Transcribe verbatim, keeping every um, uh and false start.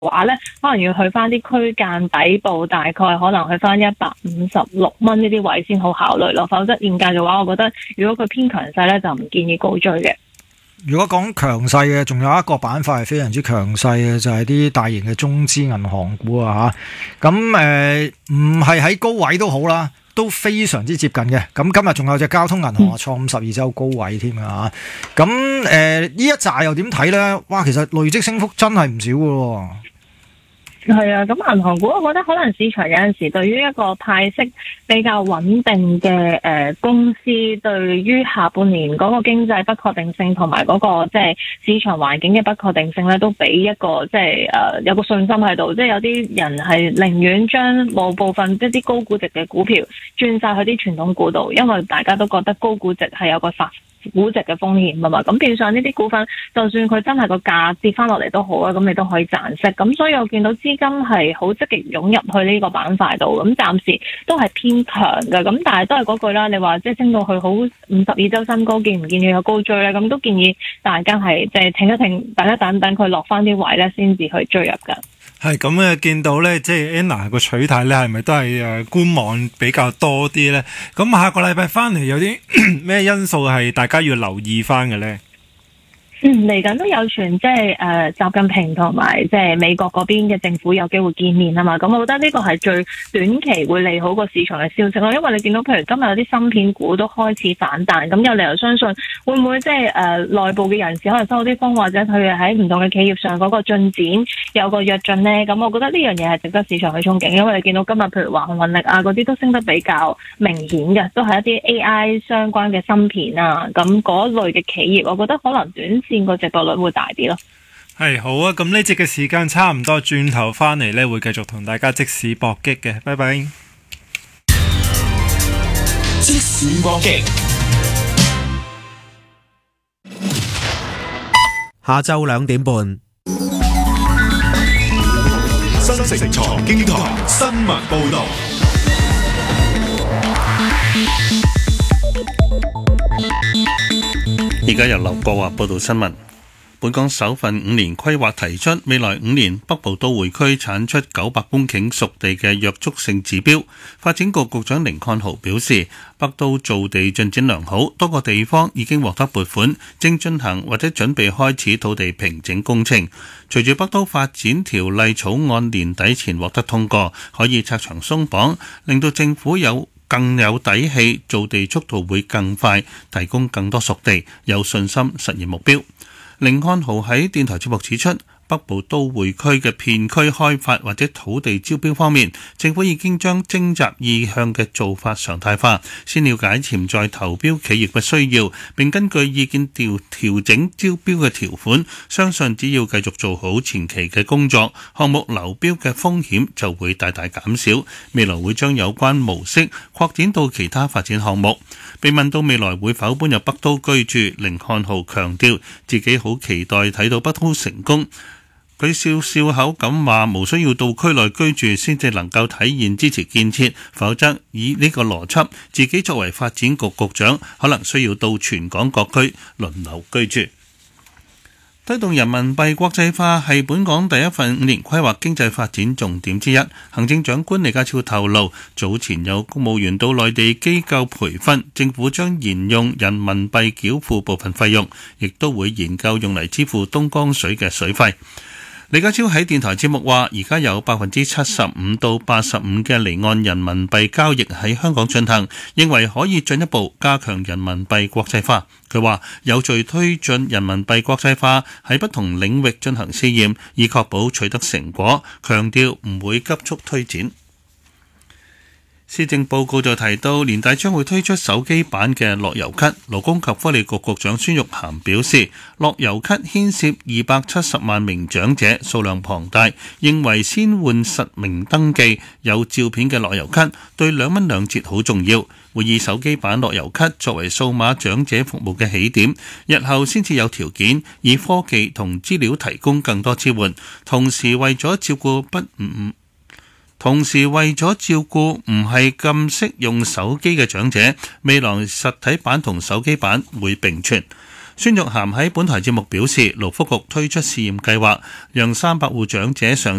話咧，可能要去翻啲區間底部，大概可能去翻一百五十六蚊呢啲位先好考慮咯。否則現價嘅話，我覺得如果佢偏強勢咧，就唔建議高追嘅。 如果講強勢嘅，仲有一個板塊係非常之強勢嘅，就係、是、啲大型嘅中資銀行股啊嚇。咁誒唔係喺高位都好啦，都非常之接近嘅。咁今日仲有隻交通銀行啊，創五十二週高位添啊。咁誒呢一紮又點睇咧？哇，其實累積升幅真係唔少嘅喎。 係啊，咁銀行股我覺得可能市場有陣時對於一個派息比較穩定嘅誒、呃、公司，對於下半年嗰個經濟不確定性同埋嗰個即係市場環境嘅不確定性咧，都俾一個即係誒有個信心喺度。即係有啲人係寧願將某部分一啲高估值嘅股票轉晒去啲傳統股度，因為大家都覺得高估值係有個殺估值嘅風險啊嘛，咁變相呢啲股份，就算佢真係個價跌翻落嚟都好啊，咁你都可以賺息。咁所以我見到資金係好積極湧入去呢個板塊度，咁暫時都係偏強嘅。咁但係都係嗰句啦，你話即係升到去好五十二周新高，建唔建議有高追咧？咁都建議大家係即係停一停，等一等等佢落翻啲位咧，先至去追入㗎。 係咁誒，見到咧，即係 Anna 個取態咧，係咪都係誒觀望比較多啲咧？咁下個禮拜翻嚟有啲咩因素係大家要留意翻嘅咧？ 嗯，嚟緊都有傳，即係誒習近平同埋即係美國嗰邊嘅政府有機會見面啊嘛，咁我覺得呢個係最短期會利好個市場嘅消息咯，因為你見到譬如今日有啲芯片股都開始反彈，咁有理由相信會唔會即係誒內部嘅人士可能收到啲風，或者佢哋喺唔同嘅企業上嗰個進展有個躍進呢？咁我覺得呢樣嘢係值得市場去憧憬，因為你見到今日譬如華虹運力啊嗰啲都升得比較明顯嘅，都係一啲 A I 相關嘅芯片啊，咁嗰類嘅企業，我覺得可能短線個值博率會大啲咯。 係好啊，咁呢節嘅時間差唔多，轉頭翻嚟呢會繼續同大家即時搏擊嘅，拜拜。 即時搏擊， 下晝兩點半， 新城財經台新聞報道。 而家由劉國華報道新聞。本港首份五年規劃提出，未來五年北部都會區產出九百公頃熟地嘅約束性指標。發展局局長甯漢豪表示，北都造地進展良好，多個地方已經獲得撥款，正進行或者準備開始土地平整工程。隨住北都發展條例草案年底前獲得通過，可以拆牆鬆綁，令到政府有更有底氣，造地速度會更快，提供更多熟地，有信心實現目標。甯漢豪喺電台節目指出，北部都會區嘅片區開發或者土地招標方面，政府已經將徵集意向嘅做法常態化，先了解潛在投標企業嘅需要，並根據意見調調整招標嘅條款。相信只要繼續做好前期嘅工作，項目流標嘅風險就會大大減少。未來會將有關模式擴展到其他發展項目。被問到未來會否搬入北都居住，甯漢豪強調自己好期待睇到北都成功。佢笑笑口咁話，無需要到區內居住先至能夠體現支持建設，否則以呢個邏輯，自己作為發展局局長，可能需要到全港各區輪流居住。推動人民幣國際化係本港第一份五年規劃經濟發展重點之一。行政長官李家超透露，早前有公務員到內地機構培訓，政府將沿用人民幣繳付部分費用，亦都會研究用嚟支付東江水嘅水費。李家超喺電台節目話，而家有百分之七十五到八十五嘅離岸人民幣交易喺香港進行，認為可以進一步加強人民幣國際化。佢話有序推進人民幣國際化，喺不同領域進行試驗，以確保取得成果，強調唔會急速推展。施政報告就提到，年底將會推出手機版嘅樂悠咭。勞工及福利局局長孫玉菡表示，樂悠咭牽涉二百七十萬名長者，數量龐大，認為先換實名登記有照片嘅樂悠咭對兩蚊兩折好重要，會以手機版樂悠咭作為數碼長者服務嘅起點，日後先至有條件以科技同資料提供更多支援，同時為咗照顧不唔同時為咗照顧唔係咁識用手機嘅長者，未來實體版同手機版會並存。孫玉菡喺本台節目表示，勞福局推出試驗計劃，讓三百戶長者上